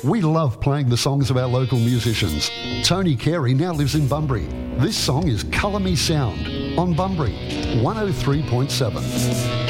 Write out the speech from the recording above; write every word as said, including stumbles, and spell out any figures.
We love playing the songs of our local musicians. Tony Carey now lives in Bunbury. This song is Colour Me Sound on Bunbury one oh three point seven.